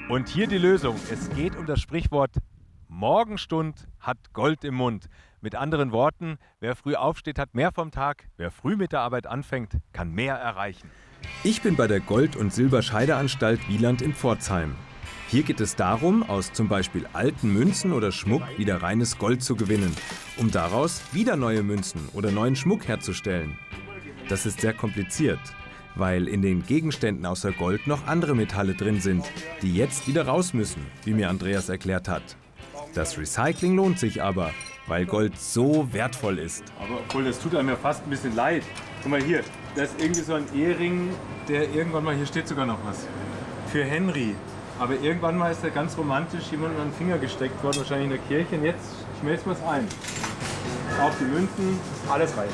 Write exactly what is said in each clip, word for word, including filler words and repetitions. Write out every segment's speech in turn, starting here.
Und hier die Lösung. Es geht um das Sprichwort Morgenstund hat Gold im Mund. Mit anderen Worten, wer früh aufsteht, hat mehr vom Tag. Wer früh mit der Arbeit anfängt, kann mehr erreichen. Ich bin bei der Gold- und Silberscheideanstalt Wieland in Pforzheim. Hier geht es darum, aus zum Beispiel alten Münzen oder Schmuck wieder reines Gold zu gewinnen, um daraus wieder neue Münzen oder neuen Schmuck herzustellen. Das ist sehr kompliziert, weil in den Gegenständen außer Gold noch andere Metalle drin sind, die jetzt wieder raus müssen, wie mir Andreas erklärt hat. Das Recycling lohnt sich aber, weil Gold so wertvoll ist. Aber obwohl, das tut einem ja fast ein bisschen leid. Guck mal hier, da ist irgendwie so ein Ehering, der irgendwann mal, hier steht sogar noch was, für Henry. Aber irgendwann mal ist er ganz romantisch jemandem an den Finger gesteckt worden, wahrscheinlich in der Kirche. Und jetzt schmelzen wir es ein. Auf die Münzen, alles rein.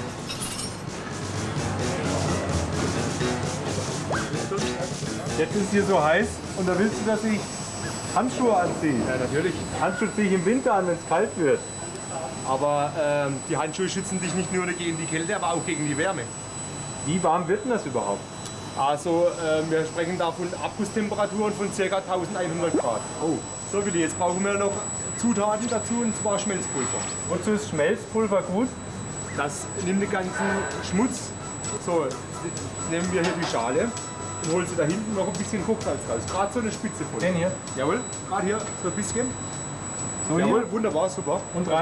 Jetzt ist es hier so heiß und da willst du, dass ich Handschuhe anziehe. Ja, natürlich. Handschuhe ziehe ich im Winter an, wenn es kalt wird. Aber ähm, die Handschuhe schützen dich nicht nur gegen die Kälte, aber auch gegen die Wärme. Wie warm wird denn das überhaupt? Also äh, wir sprechen da von Abgusstemperaturen von ca. eintausendeinhundert Grad. Oh. So Willi, jetzt brauchen wir noch Zutaten dazu, und zwar Schmelzpulver. Wozu ist Schmelzpulver gut? Das nimmt den ganzen Schmutz. So, jetzt nehmen wir hier die Schale und holen sie da hinten noch ein bisschen Kochsalz raus. Gerade so eine Spitze voll. Den hier? Jawohl, gerade hier so ein bisschen. So Jawohl, hier? wunderbar, super. Und rein?